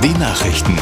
BMW Nachrichten.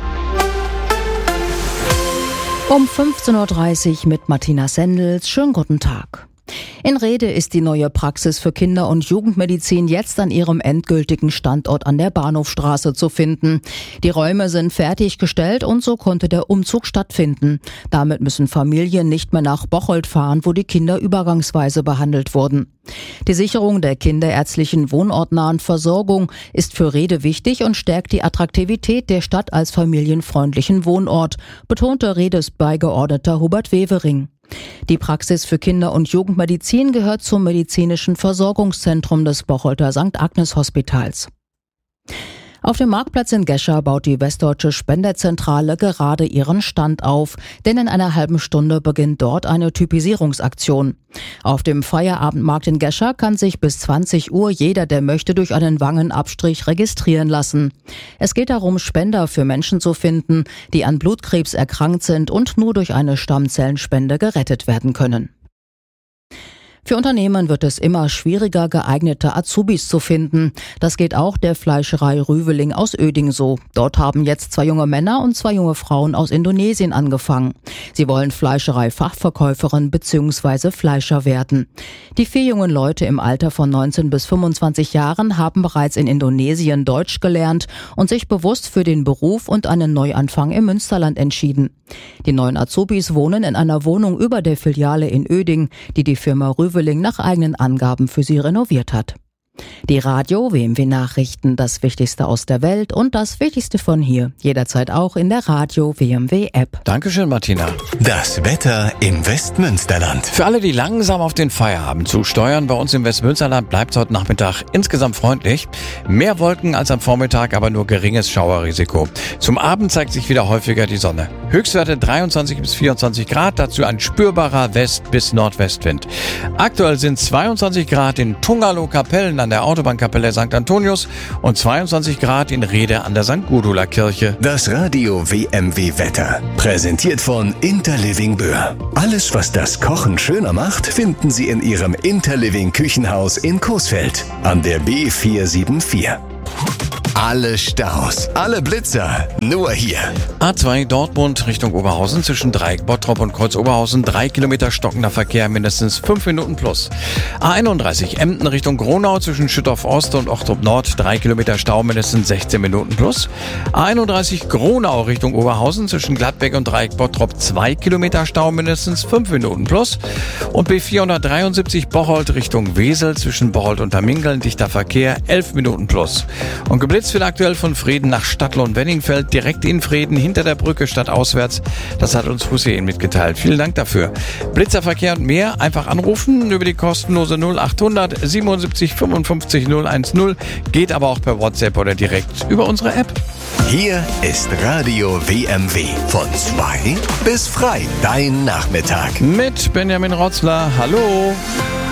Um 15.30 Uhr mit Martina Sendels. Schönen guten Tag. In Rhede ist die neue Praxis für Kinder- und Jugendmedizin jetzt an ihrem endgültigen Standort an der Bahnhofstraße zu finden. Die Räume sind fertiggestellt und so konnte der Umzug stattfinden. Damit müssen Familien nicht mehr nach Bocholt fahren, wo die Kinder übergangsweise behandelt wurden. Die Sicherung der kinderärztlichen wohnortnahen Versorgung ist für Rhede wichtig und stärkt die Attraktivität der Stadt als familienfreundlichen Wohnort, betonte Rhedes Beigeordneter Hubert Wevering. Die Praxis für Kinder- und Jugendmedizin gehört zum medizinischen Versorgungszentrum des Bocholter St. Agnes Hospitals. Auf dem Marktplatz in Gescher baut die Westdeutsche Spenderzentrale gerade ihren Stand auf, denn in einer halben Stunde beginnt dort eine Typisierungsaktion. Auf dem Feierabendmarkt in Gescher kann sich bis 20 Uhr jeder, der möchte, durch einen Wangenabstrich registrieren lassen. Es geht darum, Spender für Menschen zu finden, die an Blutkrebs erkrankt sind und nur durch eine Stammzellenspende gerettet werden können. Für Unternehmen wird es immer schwieriger, geeignete Azubis zu finden. Das geht auch der Fleischerei Rüweling aus Oeding so. Dort haben jetzt 2 junge Männer und 2 junge Frauen aus Indonesien angefangen. Sie wollen Fleischerei-Fachverkäuferin bzw. Fleischer werden. Die 4 jungen Leute im Alter von 19 bis 25 Jahren haben bereits in Indonesien Deutsch gelernt und sich bewusst für den Beruf und einen Neuanfang im Münsterland entschieden. Die neuen Azubis wohnen in einer Wohnung über der Filiale in Oeding, die die Firma Rüweling nach eigenen Angaben für sie renoviert hat. Die Radio WMW Nachrichten, das Wichtigste aus der Welt und das Wichtigste von hier, jederzeit auch in der Radio WMW App. Dankeschön, Martina. Das Wetter im Westmünsterland. Für alle, die langsam auf den Feierabend zusteuern, bei uns im Westmünsterland bleibt es heute Nachmittag insgesamt freundlich. Mehr Wolken als am Vormittag, aber nur geringes Schauerrisiko. Zum Abend zeigt sich wieder häufiger die Sonne. Höchstwerte 23 bis 24 Grad, dazu ein spürbarer West- bis Nordwestwind. Aktuell sind 22 Grad in Tungalow-Kapellen an der Autobahnkapelle St. Antonius und 22 Grad in Rhede an der St. Gudula Kirche. Das Radio WMW Wetter. Präsentiert von Interliving Böhr. Alles, was das Kochen schöner macht, finden Sie in Ihrem Interliving Küchenhaus in Coesfeld an der B474. Alle Staus, alle Blitzer, nur hier. A2 Dortmund Richtung Oberhausen zwischen Dreieck Bottrop und Kreuz Oberhausen 3 Kilometer stockender Verkehr, mindestens 5 Minuten plus. A31 Emden Richtung Gronau zwischen Schüttorf Ost und Ochtrup Nord 3 Kilometer Stau, mindestens 16 Minuten plus. A31 Gronau Richtung Oberhausen zwischen Gladbeck und Dreieck Bottrop 2 Kilometer Stau, mindestens 5 Minuten plus. Und B473 Bocholt Richtung Wesel zwischen Bocholt und Termingeln dichter Verkehr 11 Minuten plus. Und geblitzt wird aktuell von Vreden nach Stadtlohn-Wenningfeld, direkt in Vreden, hinter der Brücke stadtauswärts. Das hat uns Hussein mitgeteilt. Vielen Dank dafür. Blitzerverkehr und mehr einfach anrufen über die kostenlose 0800 77 55 010. Geht aber auch per WhatsApp oder direkt über unsere App. Hier ist Radio WMW. Von 2 bis frei. Dein Nachmittag. Mit Benjamin Rotzler. Hallo.